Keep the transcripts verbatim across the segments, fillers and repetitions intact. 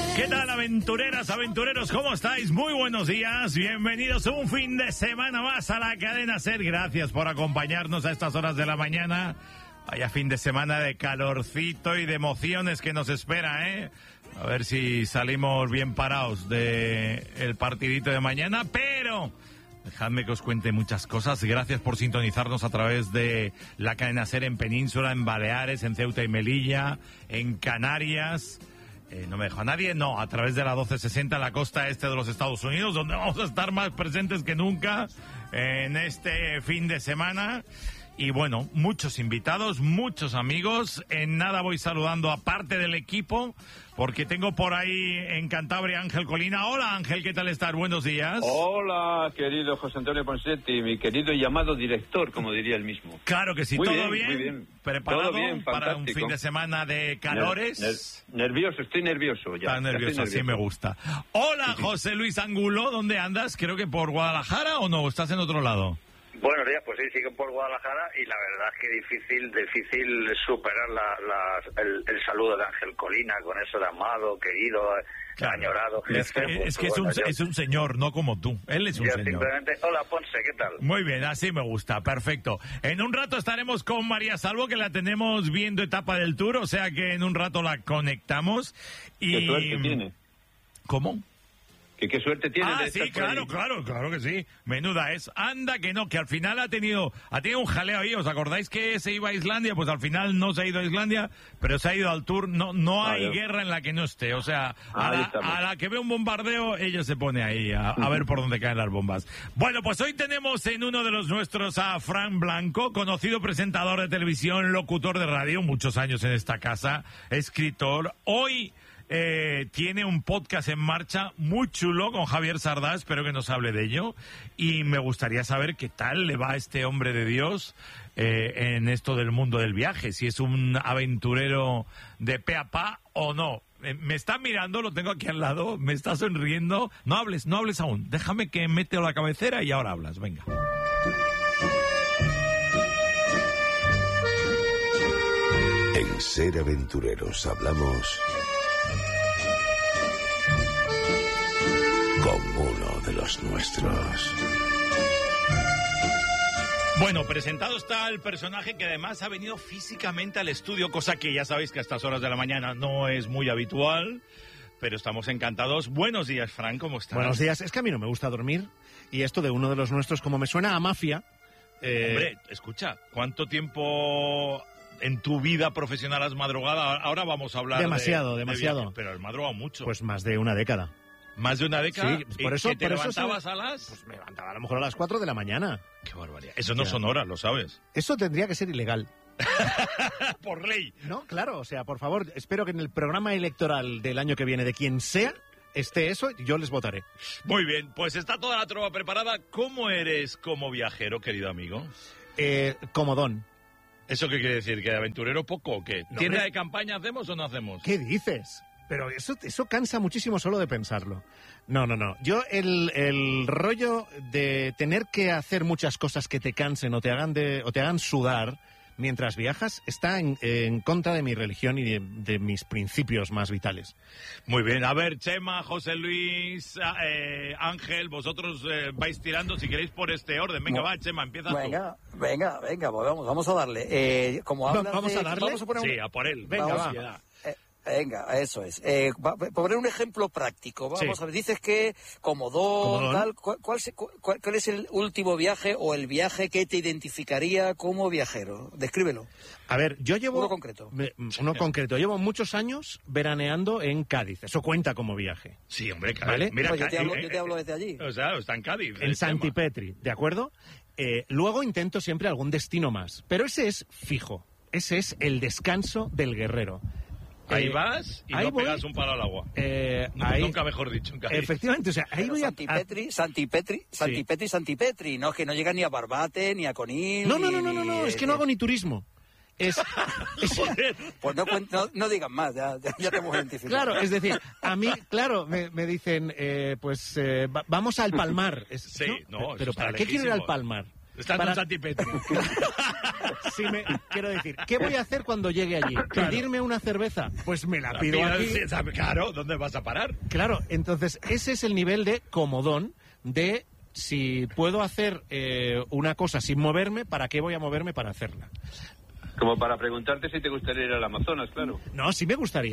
¿Qué tal, aventureras, aventureros? ¿Cómo estáis? Muy buenos días. Bienvenidos un fin de semana más a la cadena SER. Gracias por acompañarnos a estas horas de la mañana. Vaya fin de semana de calorcito y de emociones que nos espera, ¿eh? A ver si salimos bien parados de el partidito de mañana, pero dejadme que os cuente muchas cosas. Gracias por sintonizarnos a través de la cadena SER en Península, en Baleares, en Ceuta y Melilla, en Canarias. Eh, no me dejo a nadie, no, a través de la doce sesenta, la costa este de los Estados Unidos, donde vamos a estar más presentes que nunca en este fin de semana. Y bueno, muchos invitados, muchos amigos. En nada voy saludando a parte del equipo, porque tengo por ahí en Cantabria Ángel Colina. Hola Ángel, ¿qué tal estás? Buenos días. Hola, querido José Antonio Ponsetti, mi querido y llamado director, como diría él mismo. Claro que sí, muy ¿todo bien? bien? Muy bien. ¿Preparado todo bien, para un fin de semana de calores? Ner- ner- nervioso, estoy nervioso ya. Está nervioso, así me gusta. Hola, sí, sí. José Luis Angulo, ¿dónde andas? Creo que por Guadalajara, ¿o no? ¿Estás en otro lado? Buenos días, pues sí, sigo por Guadalajara y la verdad es que difícil difícil superar la, la, el, el saludo de Ángel Colina con eso de amado, querido, claro, añorado. Es que, pues, es, que bueno, es, un, yo, es un señor, no como tú. Él es un yo señor. Simplemente, hola Ponce, ¿qué tal? Muy bien, así me gusta, perfecto. En un rato estaremos con María Salvo, que la tenemos viendo etapa del Tour, o sea que en un rato la conectamos. Y... ¿Qué suerte tiene? ¿Cómo? ¿Qué, qué suerte tiene? Ah, de sí, claro, claro, claro que sí. Menuda es. Anda que no, que al final ha tenido ha tenido un jaleo ahí. ¿Os acordáis que se iba a Islandia? Pues al final no se ha ido a Islandia, pero se ha ido al Tour. No no hay ah, guerra en la que no esté. O sea, a la, a la que ve un bombardeo, ella se pone ahí a, a ver por dónde caen las bombas. Bueno, pues hoy tenemos en uno de los nuestros a Fran Blanco, conocido presentador de televisión, locutor de radio, muchos años en esta casa, escritor. Hoy... Eh, tiene un podcast en marcha muy chulo con Javier Sardá, espero que nos hable de ello, y me gustaría saber qué tal le va a este hombre de Dios eh, en esto del mundo del viaje, si es un aventurero de pe a pa o no. Eh, me está mirando, lo tengo aquí al lado, me está sonriendo. No hables, no hables aún, déjame que mete la cabecera y ahora hablas, venga. En Ser Aventureros hablamos con uno de los nuestros. Bueno, presentado está el personaje que además ha venido físicamente al estudio, cosa que ya sabéis que a estas horas de la mañana no es muy habitual, pero estamos encantados. Buenos días, Fran, ¿cómo estás? Buenos días. Es que a mí no me gusta dormir, y esto de uno de los nuestros, como me suena a mafia... Eh... Hombre, escucha, ¿cuánto tiempo... en tu vida profesional has madrugado? Ahora vamos a hablar demasiado, de, demasiado. De viaje, pero has madrugado mucho. Pues más de una década. ¿Más de una década? Sí, por eso... ¿Que te por levantabas eso, a las...? Pues me levantaba a lo mejor a las cuatro de la mañana. ¡Qué barbaridad! Eso no son horas, lo sabes. Eso tendría que ser ilegal. Por ley. No, claro, o sea, por favor, espero que en el programa electoral del año que viene, de quien sea, esté eso, yo les votaré. Muy bien, pues está toda la trova preparada. ¿Cómo eres como viajero, querido amigo? Eh, comodón. ¿Eso qué quiere decir? ¿Que de aventurero poco o qué? No, ¿Tienda me... de campaña hacemos o no hacemos? ¿Qué dices? Pero eso, eso cansa muchísimo solo de pensarlo. No, no, no. Yo el, el rollo de tener que hacer muchas cosas que te cansen o te hagan, de, o te hagan sudar mientras viajas está en, en contra de mi religión y de, de mis principios más vitales. Muy bien. A ver, Chema, José Luis, eh, Ángel, vosotros eh, vais tirando si queréis por este orden. Venga, no. va, Chema, empieza venga, tú. Venga, venga, pues vamos, vamos a darle. Eh, como hablas ¿Vamos de, a darle? Vamos a poner un... Sí, a por él. Venga, vamos, va. Eh, Venga, eso es. Eh, va, poner un ejemplo práctico. Vamos sí. a ver, dices que Comodón, tal. ¿Cuál, cuál, cuál, ¿Cuál es el último viaje o el viaje que te identificaría como viajero? Descríbelo. A ver, yo llevo... Uno concreto. Me, uno concreto. Llevo muchos años veraneando en Cádiz. Eso cuenta como viaje. Sí, hombre, ¿vale? Mira, pues yo, te hablo, yo te hablo desde allí. O sea, está en Cádiz. En Santipetri, ¿de acuerdo? Eh, luego intento siempre algún destino más. Pero ese es fijo. Ese es el descanso del guerrero. Ahí eh, vas y ahí no voy, pegas un palo al agua. Eh, no, ahí, nunca mejor dicho. Nunca efectivamente, o sea, ahí Pero voy Santipetri, a... Santipetri, Santipetri, sí. Santipetri, no, que no llega ni a Barbate, ni a Conil. No, no, no, no, no, no, ni, es que no hago ni turismo. Es, es, pues no, no, no digan más, ya, ya te hemos identificado. Claro, es decir, a mí, claro, me, me dicen, eh, pues eh, va, vamos al Palmar. Es, sí, no, no Pero ¿para lejísimo. qué quiero ir al Palmar? Está para... en Santi Petri. Sí, me... quiero decir, ¿qué voy a hacer cuando llegue allí? Claro. ¿Pedirme una cerveza? Pues me la, La pido pido, aquí. sí, claro, ¿dónde vas a parar? Claro, entonces ese es el nivel de comodón, de si puedo hacer eh, una cosa sin moverme, ¿para qué voy a moverme para hacerla? Como para preguntarte si te gustaría ir al Amazonas, claro. No, sí me gustaría.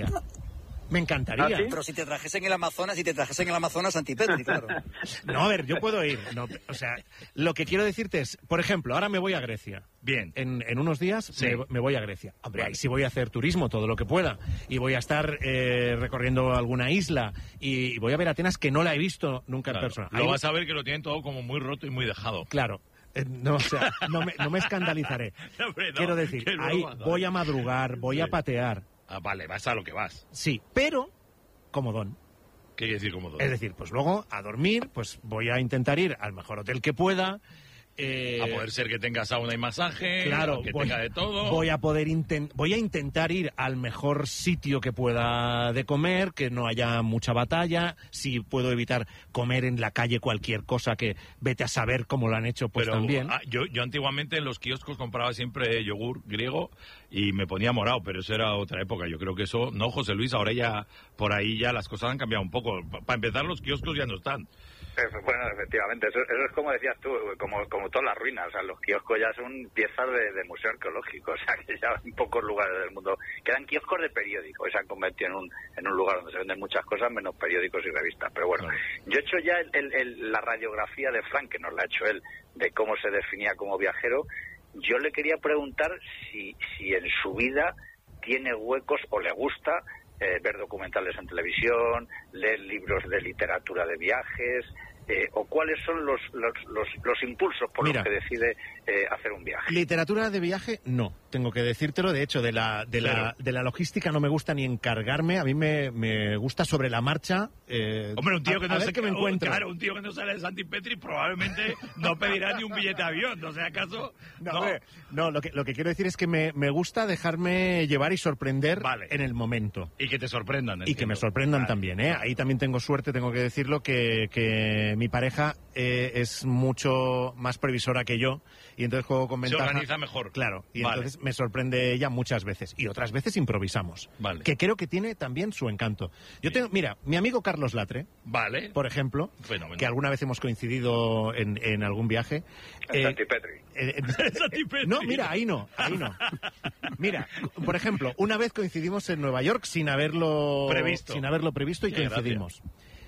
Me encantaría. ¿Ah, sí? Pero si te trajesen el Amazonas, si te trajesen el Amazonas Santi Petri, claro. No, a ver, yo puedo ir. No, o sea, lo que quiero decirte es, por ejemplo, ahora me voy a Grecia. Bien. En, en unos días Sí. me, me voy a Grecia. Hombre, Vale. ahí sí voy a hacer turismo todo lo que pueda. Y voy a estar eh, recorriendo alguna isla. Y, y voy a ver Atenas, que no la he visto nunca Claro. en persona. Lo Ahí- vas a ver que lo tienen todo como muy roto y muy dejado. Claro. Eh, No, o sea, no me, no me escandalizaré. No, hombre, no, Quiero decir, qué ahí broma, no. voy a madrugar, voy Sí. a patear. Ah, vale, vas a lo que vas. Sí, pero comodón. ¿Qué quiere decir como todo? Es decir, pues luego a dormir, pues voy a intentar ir al mejor hotel que pueda. eh, a poder ser que tenga sauna y masaje, Claro, que voy, tenga de todo. voy a poder inten- voy a intentar ir al mejor sitio que pueda de comer, que no haya mucha batalla. Si puedo evitar comer en la calle cualquier cosa, que vete a saber cómo lo han hecho, pues Pero también. ah, yo, yo antiguamente en los kioscos compraba siempre yogur griego y me ponía morado, pero eso era otra época. Yo creo que eso, no, José Luis, ahora ya por ahí ya las cosas han cambiado un poco. Para empezar, los kioscos ya no están. Bueno, efectivamente, eso, eso es como decías tú, como, como todas las ruinas, o sea, los kioscos ya son piezas de, de museo arqueológico, o sea, que ya en pocos lugares del mundo quedan kioscos de periódicos y se han convertido en un, en un lugar donde se venden muchas cosas menos periódicos y revistas. Pero bueno, Claro. yo he hecho ya el, el, el, la radiografía de Frank, que nos la ha hecho él, de cómo se definía como viajero. Yo le quería preguntar si, si en su vida tiene huecos o le gusta eh, ver documentales en televisión, leer libros de literatura de viajes, eh, o cuáles son los, los, los, los impulsos por Mira. los que decide eh, hacer un viaje. Literatura de viaje, no. Tengo que decírtelo. De hecho, de la, de la, Claro. de la logística no me gusta ni encargarme. A mí me, me gusta sobre la marcha. eh, Hombre, un tío a- que a no ver se qué me encuentro. Claro, un tío que no sale de Santi Petri probablemente no pedirá ni un billete de avión. No sé acaso. No, No. hombre, no, lo que, lo que quiero decir es que me, me gusta dejarme llevar y sorprender Vale. en el momento. Y que te sorprendan. Y que entiendo. me sorprendan Vale. también, ¿eh? Ahí también tengo suerte, tengo que decirlo, que, que mi pareja eh, es mucho más previsora que yo y entonces juego con Se ventaja. organiza mejor. Claro, y Vale. entonces me sorprende ella muchas veces. Y otras veces improvisamos. Vale. Que creo que tiene también su encanto. Yo tengo, mira, mi amigo Carlos Latre, Vale. por ejemplo, Fenómeno. que alguna vez hemos coincidido en, en algún viaje. En eh, Santi Petri. eh, eh, Santi Petri. no, mira, ahí no, ahí no. Mira, por ejemplo, una vez coincidimos en Nueva York sin haberlo Previsto. sin haberlo previsto y Qué coincidimos.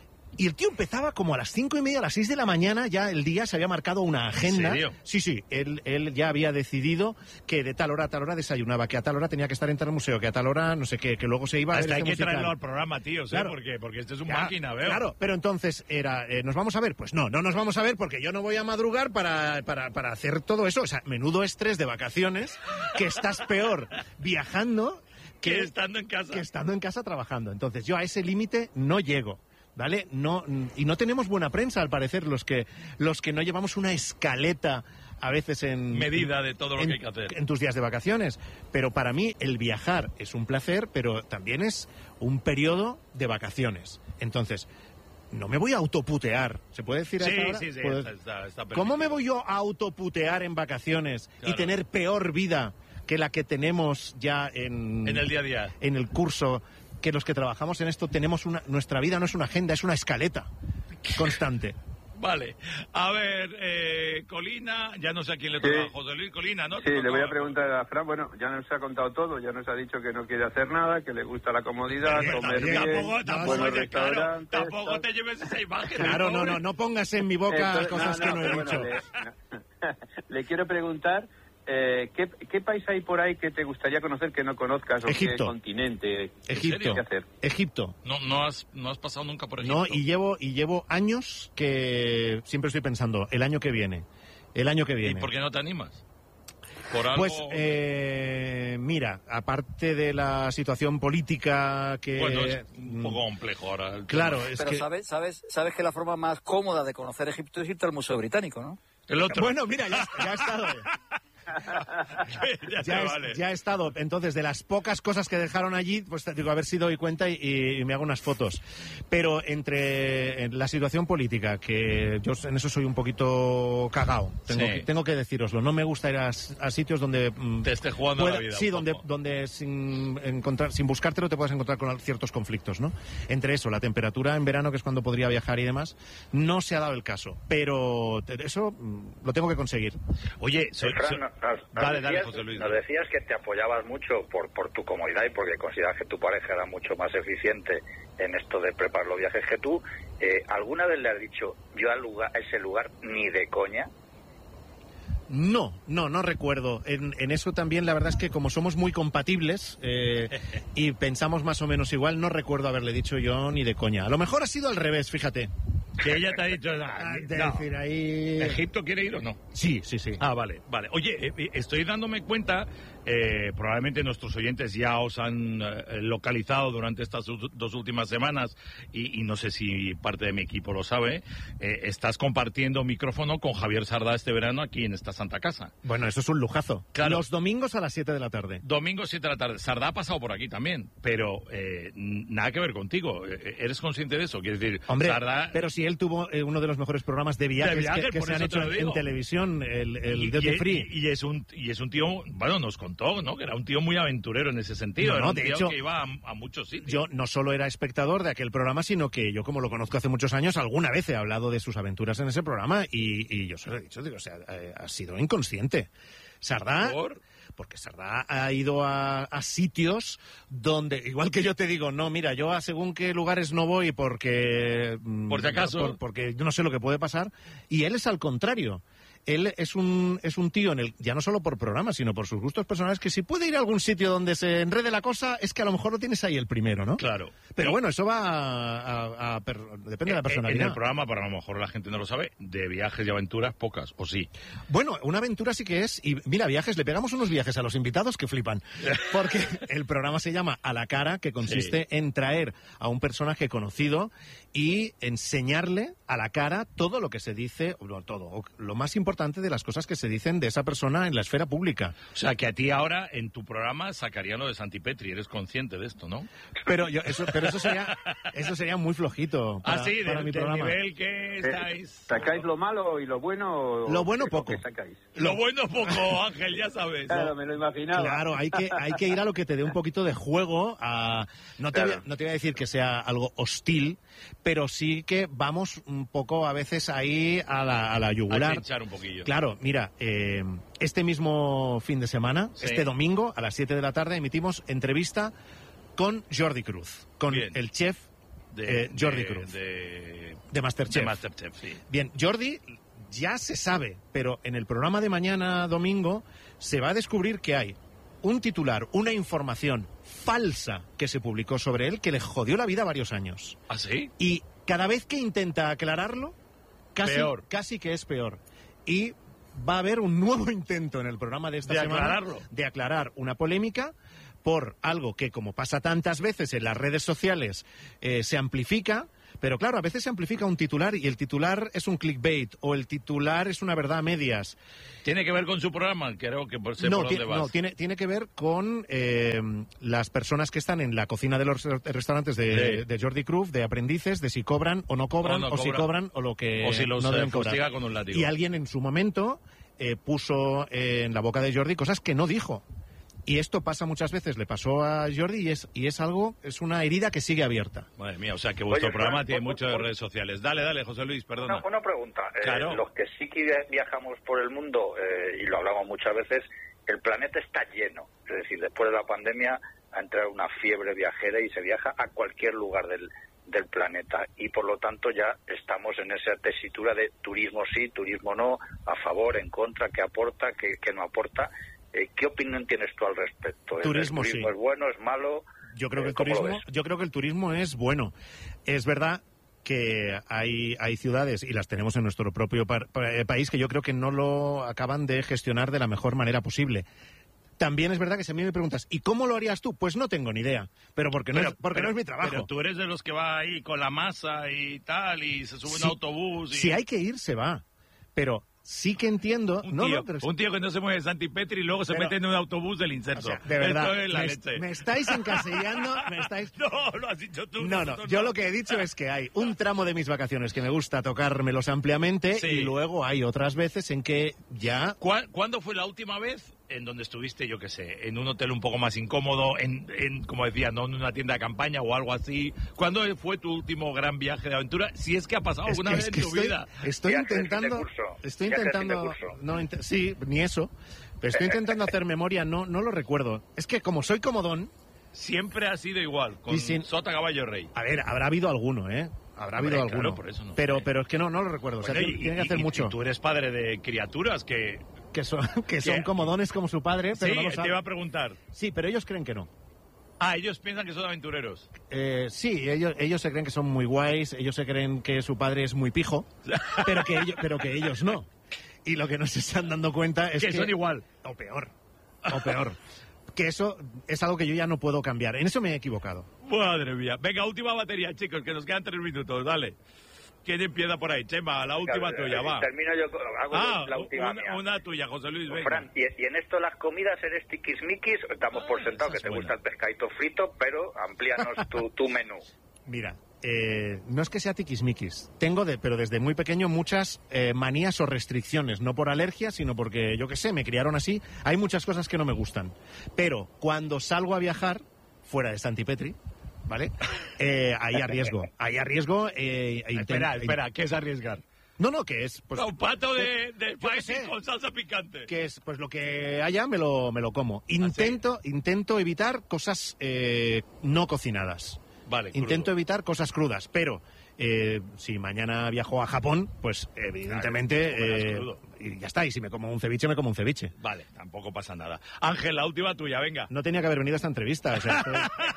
Y el tío empezaba como a las cinco y media, a las seis de la mañana, ya el día se había marcado una agenda. serio? Sí, sí, él, él ya había decidido que de tal hora a tal hora desayunaba, que a tal hora tenía que estar en tal museo, que a tal hora no sé qué, que luego se iba a ver Hasta hay ese que musical. traerlo al programa, tío, ¿sí? Claro. Porque, porque este es un Ya, máquina, veo. Claro, pero entonces era, eh, ¿nos vamos a ver? Pues no, no nos vamos a ver porque yo no voy a madrugar para, para, para hacer todo eso. O sea, menudo estrés de vacaciones, que estás peor viajando Que que, estando en casa. que estando en casa trabajando. Entonces yo a ese límite no llego. ¿Vale? No, y no tenemos buena prensa, al parecer, los que, los que no llevamos una escaleta a veces en... Medida de todo lo en, que hay que hacer. en tus días de vacaciones. Pero para mí el viajar es un placer, pero también es un periodo de vacaciones. Entonces, no me voy a autoputear. ¿Se puede decir Sí, hasta ahora? sí, sí, ¿Puedo- está- está- está ¿Cómo me permitido. voy yo a autoputear en vacaciones y Claro. tener peor vida que la que tenemos ya en, En el día a día. en el curso? Que los que trabajamos en esto tenemos una... Nuestra vida no es una agenda, es una escaleta constante. Vale. A ver, eh, Colina, ya no sé a quién le Sí. toca. José Luis Colina, ¿no? Sí, le voy a preguntar a Fran. Bueno, ya nos ha contado todo, ya nos ha dicho que no quiere hacer nada, que le gusta la comodidad, Pero comer tampoco, bien, tampoco, tampoco, buenos te- claro, restaurantes. tampoco tal. te lleves esa imagen. Claro, del no, pobre. no, no pongas en mi boca Entonces, cosas no, que no, no he pero dicho. bueno, le, le quiero preguntar, eh, ¿qué, ¿qué país hay por ahí que te gustaría conocer que no conozcas? ¿O Egipto. qué continente? Egipto, ¿Qué hacer? Egipto. No, no, has, no has pasado nunca por Egipto. No, y llevo, y llevo años que siempre estoy pensando, el año que viene, el año que ¿Y viene. por qué no te animas? Por algo... Pues, eh, mira, aparte de la situación política que... Bueno, es un poco complejo ahora. el Claro, tema. es Pero que... sabes, sabes, sabes que la forma más cómoda de conocer Egipto es irte al Museo Británico, ¿no? El otro. Bueno, mira, ya, ya he estado. ya, ya, es, vale. ya he estado. Entonces, de las pocas cosas que dejaron allí, pues te digo, a ver si doy cuenta y, y me hago unas fotos. Pero entre la situación política, que yo en eso soy un poquito cagao, tengo, sí. que, tengo que deciroslo. No me gusta ir a, a sitios donde... Te esté jugando pueda, la vida. Sí, donde, donde sin, encontrar, sin buscártelo te puedes encontrar con ciertos conflictos, ¿no? Entre eso, la temperatura en verano, que es cuando podría viajar y demás, no se ha dado el caso. Pero eso lo tengo que conseguir. Oye, soy, Fran, soy... nos, nos dale, decías, dale, José Luis. Nos decías que te apoyabas mucho por, por tu comodidad y porque consideras que tu pareja era mucho más eficiente en esto de preparar los viajes que tú. Eh, ¿Alguna vez le has dicho, yo al lugar, a ese lugar ni de coña? No, no, no recuerdo. En, en eso también la verdad es que como somos muy compatibles eh, y pensamos más o menos igual, no recuerdo haberle dicho yo ni de coña. A lo mejor ha sido al revés, fíjate. Que ella te ha dicho... Ah, no. de decir, ahí... ¿Egipto quiere ir o no? Sí, sí, sí. Ah, vale, vale. Oye, eh, estoy dándome cuenta, eh, probablemente nuestros oyentes ya os han eh, localizado durante estas dos últimas semanas y, y no sé si parte de mi equipo lo sabe, eh, estás compartiendo micrófono con Javier Sardá este verano aquí en esta Santa Casa. Bueno, eso es un lujazo. Claro. Los domingos a las siete de la tarde. Domingo siete de la tarde. Sardá ha pasado por aquí también, pero eh, nada que ver contigo. Eh, ¿Eres consciente de eso? Quiero decir, Hombre, Sardá... pero si él tuvo eh, uno de los mejores programas de viajes, De viajes, que, que por se han eso te hecho lo en, digo. en televisión, el, el y, Duty y- Free. y es un y es un tío, bueno, nos contó, ¿no? Que era un tío muy aventurero en ese sentido. No, era no, un de tío hecho, que iba a, a muchos sitios. Yo no solo era espectador de aquel programa, sino que yo, como lo conozco hace muchos años, alguna vez he hablado de sus aventuras en ese programa y, y yo se lo he dicho, digo, o sea, eh, ha sido inconsciente. Sardá, ¿Por? porque Sardá ha ido a, a sitios donde, igual que yo te digo, no, mira, yo a según qué lugares no voy porque... mm, Por si acaso. por- porque yo no sé lo que puede pasar, y él es al contrario. Él es un, es un tío, en el, ya no solo por programa, sino por sus gustos personales, que si puede ir a algún sitio donde se enrede la cosa, es que a lo mejor lo tienes ahí el primero, ¿no? Claro. Pero bueno, eso va a... a- a per- depende de la En personalidad. el programa, para a lo mejor la gente no lo sabe, de viajes y aventuras, pocas, o sí. Bueno, una aventura sí que es, y mira, viajes, le pegamos unos viajes a los invitados que flipan, porque el programa se llama A la Cara, que consiste Sí. en traer a un personaje conocido y enseñarle a la cara todo lo que se dice, o todo, o lo más importante de las cosas que se dicen de esa persona en la esfera pública. O sea, que a ti ahora, en tu programa, sacarían lo de Santipetri, eres consciente de esto, ¿no? Pero yo, eso, pero eso sería, eso sería muy flojito para, ah, sí, para del, mi del programa. nivel que estáis... ¿Sacáis lo malo y lo bueno? o Lo bueno qué- poco. qué sacáis? Lo bueno poco, Ángel, ya sabes. Claro, me lo imaginaba. Claro, hay que, hay que ir a lo que te dé un poquito de juego. A, no, te voy, a- Claro. no te voy a decir que sea algo hostil, pero sí que vamos un poco a veces ahí a la, a la A yugular. trinchar un poquillo. Claro, mira, eh, este mismo fin de semana, Sí. este domingo a las siete de la tarde, emitimos entrevista con Jordi Cruz, con Bien. el chef eh, Jordi de, Cruz, de, De, Masterchef. de Masterchef, sí. Bien, Jordi ya se sabe, pero en el programa de mañana domingo se va a descubrir que hay un titular, una información falsa que se publicó sobre él que le jodió la vida varios años. ¿Ah, sí? Y cada vez que intenta aclararlo, casi, Peor. casi que es peor. Y va a haber un nuevo intento en el programa de esta De semana aclararlo. de aclarar una polémica por algo que, como pasa tantas veces en las redes sociales, eh, se amplifica. Pero claro, a veces se amplifica un titular y el titular es un clickbait o el titular es una verdad a medias. ¿Tiene que ver con su programa? Creo que por sé No, por ti- dónde vas. no, tiene, tiene que ver con eh, las personas que están en la cocina de los re- restaurantes de, Sí. de Jordi Cruz, de aprendices, de si cobran o no cobran, O o, no si cobran. cobran o lo que O si los, no eh, deben cobrar. fustiga con un látigo. Y alguien en su momento eh, puso eh, en la boca de Jordi cosas que no dijo. Y esto pasa muchas veces, le pasó a Jordi y es, y es algo, es una herida que sigue abierta. Madre mía, o sea que vuestro Oye, programa Fran, tiene por- mucho de por- redes sociales. Dale, dale, José Luis, perdona. Una, una pregunta. Eh, Claro. los que sí que viajamos por el mundo, eh, y lo hablamos muchas veces, el planeta está lleno. Es decir, después de la pandemia ha entrado una fiebre viajera y se viaja a cualquier lugar del, del planeta. Y por lo tanto ya estamos en esa tesitura de turismo sí, turismo no, a favor, en contra, qué aporta, qué, qué no aporta. Eh, ¿Qué opinión tienes tú al respecto? ¿El Turismo, turismo sí. es bueno, es malo? Yo creo que Eh, el ¿cómo lo turismo, ves? yo creo que el turismo es bueno. Es verdad que hay, hay ciudades, y las tenemos en nuestro propio par- pa- eh, país, que yo creo que no lo acaban de gestionar de la mejor manera posible. También es verdad que si a mí me preguntas, ¿y cómo lo harías tú? Pues no tengo ni idea, pero porque no, Pero- es, porque pero- no es mi trabajo. Pero tú eres de los que va ahí con la masa y tal, y se sube Sí, un autobús. Y... Si hay que ir, se va. Pero sí que entiendo... Un, no, tío, no, pero es- un tío que no se mueve de Santipetri y luego se Pero- mete en un autobús del o inserto. sea, de verdad, Esto es la me, leche. me estáis encasillando, me estáis... No, lo has dicho tú. No, no, nosotros yo lo que he dicho es que hay un tramo de mis vacaciones que me gusta tocármelos ampliamente Sí. y luego hay otras veces en que ya... ¿Cuá- ¿Cuándo fue la última vez en donde estuviste, yo qué sé, en un hotel un poco más incómodo, en, en como decía, no en una tienda de campaña o algo así? ¿Cuándo fue tu último gran viaje de aventura? Si es que ha pasado Es alguna que, vez es en que tu estoy, vida. estoy Viaje de fin de intentando... curso. Estoy Viaje de fin de intentando... curso. No, int- sí, ni eso. Pero estoy intentando hacer memoria, no, no lo recuerdo. Es que como soy comodón... Siempre ha sido igual, con Y sin- Sota Caballo Rey. A ver, habrá habido alguno, ¿eh? Habrá Hombre, habido claro, alguno. por eso no pero, sé. pero es que no, no lo recuerdo. O sea, Bueno, tiene, y- tiene que y- hacer y- mucho. y tú eres padre de criaturas que... Que son, que son ¿Qué? comodones como su padre, pero Sí, no lo te saben. iba a preguntar. Sí, pero ellos creen que no. Ah, ellos piensan que son aventureros. Eh, sí, ellos, ellos se creen que son muy guays, ellos se creen que su padre es muy pijo, pero que ellos, pero que ellos no. Y lo que no se están dando cuenta es Que que... son igual. O peor. O peor. Que eso es algo que yo ya no puedo cambiar. En eso me he equivocado. Madre mía. Venga, última batería, chicos, que nos quedan tres minutos. Dale. ¿Quién empieza por ahí? Chema, la última Claro, tuya, eh, va. Termino yo, con- hago Ah, la última una, mía. una tuya, José Luis, venga. Fran, y, y en esto las comidas eres tiquismiquis, damos Ah, por sentado esa que es te buena. gusta el pescadito frito, pero amplíanos tu, tu menú. Mira, eh, no es que sea tiquismiquis. Tengo, de, pero desde muy pequeño, muchas eh, manías o restricciones. No por alergia, sino porque, yo qué sé, me criaron así. Hay muchas cosas que no me gustan. Pero cuando salgo a viajar, fuera de Santipetri, ¿vale? Eh, ahí arriesgo. Ahí arriesgo. Eh, e Espera, inten- espera, ¿qué es arriesgar? No, no, que es... Pues, un pato de, de yo qué spicy sé. con salsa picante. que es pues lo que haya me lo, me lo como. Intento, intento evitar cosas eh, no cocinadas. Vale, Intento crudo. evitar cosas crudas, pero eh, si mañana viajo a Japón, pues evidentemente... Claro, comerás eh, crudo. y ya está, y si me como un ceviche, me como un ceviche. Vale, tampoco pasa nada. Ángel, la última tuya, venga. No tenía que haber venido a esta entrevista, o sea, estoy,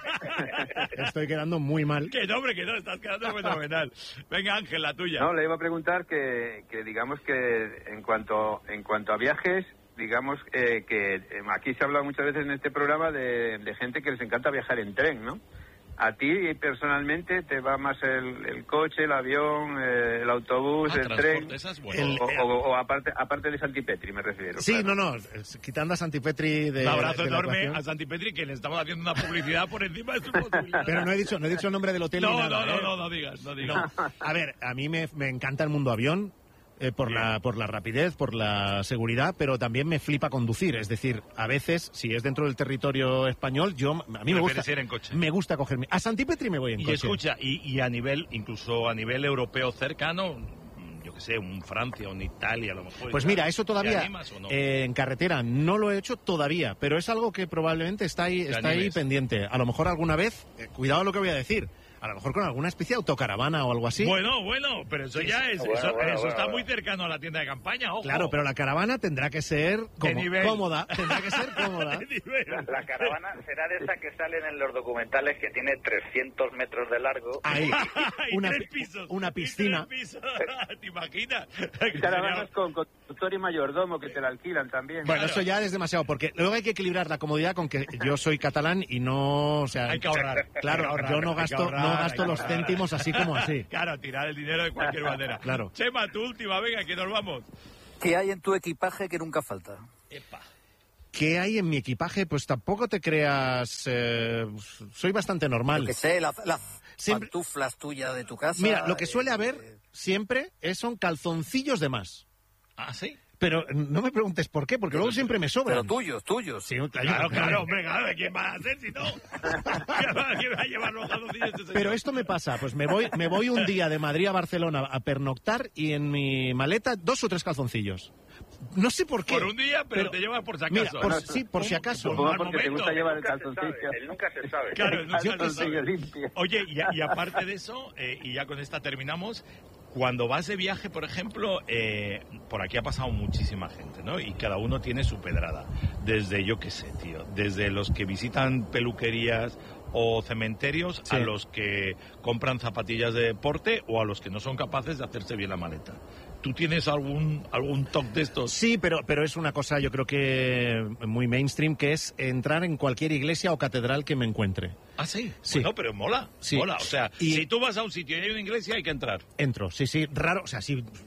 estoy quedando muy mal. Que no, hombre, que no, estás quedando fenomenal. Venga, Ángel, la tuya. No, le iba a preguntar que, que digamos que en cuanto en cuanto a viajes, digamos eh, que eh, aquí se habla muchas veces en este programa de, de gente que les encanta viajar en tren, ¿no? ¿A ti personalmente te va más el, el coche, el avión, eh, el autobús, Ah, el transporte, tren? esa es buena. El- O, o- o aparte, aparte de Santipetri, me refiero. Sí, claro. no, no, es- quitando a Santipetri de Un abrazo de la enorme ecuación. a Santipetri, que le estamos haciendo una publicidad por encima de sus posibilidades. Pero no he dicho, no he dicho el nombre del hotel ni No, nada, no, no, ¿eh? no, no digas, no digas. No. A ver, a mí me, me encanta el mundo avión. eh, por, la, por la rapidez, por la seguridad, pero también me flipa conducir. Es decir, a veces, si es dentro del territorio español, yo a mí me gusta, Prefieres ir en coche. me gusta cogerme. A Santipetri me voy en Y coche. escucha, y, y a nivel, incluso a nivel europeo cercano, yo que sé, un Francia, un Italia, a lo mejor. Pues mira, eso ¿Te todavía animas o no? eh, en carretera no lo he hecho todavía, pero es algo que probablemente está ahí, Te está ahí animes. pendiente. A lo mejor alguna vez, eh, cuidado lo que voy a decir, a lo mejor con alguna especie de autocaravana o algo así. Bueno, bueno, pero eso ya es, Bueno, eso, bueno, eso bueno, está bueno. muy cercano a la tienda de campaña, ojo. Claro, pero la caravana tendrá que ser como- nivel. cómoda, tendrá que ser cómoda. De nivel. La, la caravana será de esa que salen en los documentales que tiene trescientos metros de largo. Ahí, Y una, tres pi- pisos, una y piscina. tres pisos. ¿Te imaginas? Y caravanas con conductor y mayordomo que te la alquilan también. Bueno, Claro. eso ya es demasiado, porque luego hay que equilibrar la comodidad con que yo soy catalán y no, o sea, Hay que ahorrar. claro, hay que ahorrar, yo no hay que gasto, ahorrar, no hay gasto que los ahorrar. céntimos así como así. Claro, tirar el dinero de cualquier manera. Claro. Chema, tu última, venga, que nos vamos. ¿Qué hay en tu equipaje que nunca falta? Epa. ¿Qué hay en mi equipaje? Pues tampoco te creas, eh, soy bastante normal. Yo que sé, las la Siempre- pantuflas tuyas de tu casa. Mira, lo que suele eh, haber siempre es, son calzoncillos de más. ¿Ah, sí? Pero no me preguntes por qué, porque luego siempre me sobran. Pero tuyos, tuyos. Sí, Claro, claro, hombre, claro, ¿quién va a hacer si no? ¿Quién va, quién va a llevar los calzoncillos este señor? Pero esto me pasa, pues me voy, me voy un día de Madrid a Barcelona a pernoctar y en mi maleta dos o tres calzoncillos. No sé por qué. Por un día, pero, te llevas por si acaso. Mira, por, sí, por si acaso. Un Supongo mal porque te momento. gusta llevar el Nunca se calzoncillo. sabe, él nunca se sabe. Claro, nunca El se sabe. calzoncillo limpio. Oye, y, a- y aparte de eso, eh, y ya con esta terminamos, cuando vas de viaje, por ejemplo, eh, por aquí ha pasado muchísima gente, ¿no? Y cada uno tiene su pedrada. Desde, yo qué sé, tío, desde los que visitan peluquerías o cementerios Sí. a los que compran zapatillas de deporte o a los que no son capaces de hacerse bien la maleta. ¿Tú tienes algún algún toque de estos? Sí, pero, pero es una cosa yo creo que muy mainstream, que es entrar en cualquier iglesia o catedral que me encuentre. Ah, sí. Sí. Bueno, pero mola. Sí. Mola. O sea, Y- si tú vas a un sitio y hay una iglesia, hay que entrar. Entro, sí, sí, raro, o sea, sí,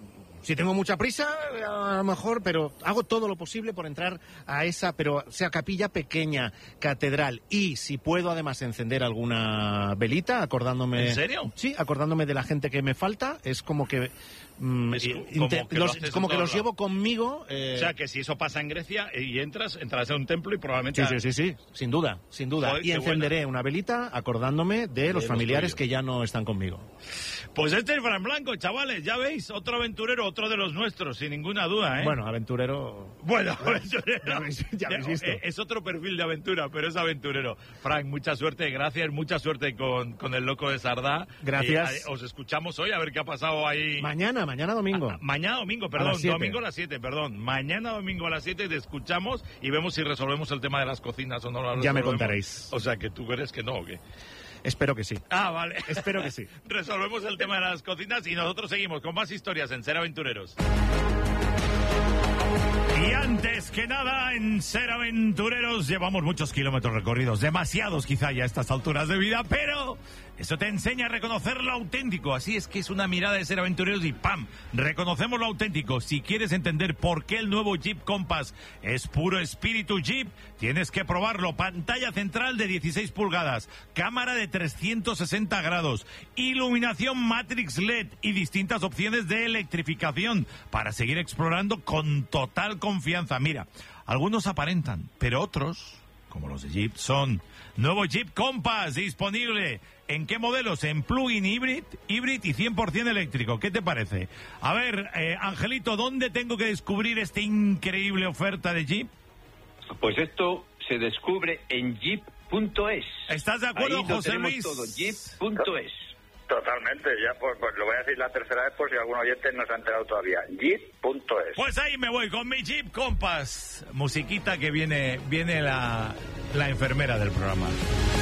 Si tengo mucha prisa, a lo mejor, pero hago todo lo posible por entrar a esa, pero sea capilla pequeña, catedral. Y si puedo además encender alguna velita, acordándome... ¿En serio? Sí, acordándome de la gente que me falta, es como que... Mm, Es como inte- que lo los, haces como en que todos los llevo conmigo. eh, O sea, que si eso pasa en Grecia y entras, entrarás en un templo y probablemente... Sí, sí, sí, sí, sin duda, sin duda. Joder, y qué encenderé buena. una velita acordándome de los los familiares tuyos. que ya no están conmigo. Pues este es Fran Blanco, chavales, ya veis, otro aventurero, otro de los nuestros, sin ninguna duda, ¿eh? Bueno, aventurero... Bueno, aventurero. Ya habéis- ya habéis visto. Eh, Es otro perfil de aventura, pero es aventurero. Frank, mucha suerte, gracias, mucha suerte con, con el loco de Sardá. Gracias. Y, eh, os escuchamos hoy a ver qué ha pasado ahí. Mañana, mañana domingo. Ah, mañana domingo, A perdón, las siete. domingo a las siete, perdón. Mañana domingo a las siete te escuchamos y vemos si resolvemos el tema de las cocinas o no lo Ya me resolvemos. contaréis. O sea, que tú crees que no, ¿o qué? Espero que sí. Ah, vale. Espero que sí. Resolvemos el tema de las cocinas y nosotros seguimos con más historias en Ser Aventureros. Y antes que nada, en Ser Aventureros llevamos muchos kilómetros recorridos, demasiados quizá ya a estas alturas de vida, pero eso te enseña a reconocer lo auténtico. Así es que es una mirada de Ser Aventureros y ¡pam! Reconocemos lo auténtico. Si quieres entender por qué el nuevo Jeep Compass es puro espíritu Jeep, tienes que probarlo. Pantalla central de dieciséis pulgadas, cámara de trescientos sesenta grados, iluminación Matrix L E D y distintas opciones de electrificación para seguir explorando con total confianza. Mira, algunos aparentan, pero otros, como los de Jeep, son nuevo Jeep Compass disponible. ¿En qué modelos? En plug-in hybrid, hybrid y cien por ciento eléctrico. ¿Qué te parece? A ver, eh, Angelito, ¿dónde tengo que descubrir esta increíble oferta de Jeep? Pues esto se descubre en jeep punto es. ¿Estás de acuerdo, Ahí lo José tenemos Luis? todo, jeep punto es. Totalmente, ya pues, pues lo voy a decir la tercera vez por si algún oyente no se ha enterado todavía. jeep punto es. Pues ahí me voy con mi Jeep Compass. Musiquita que viene, viene la, la enfermera del programa.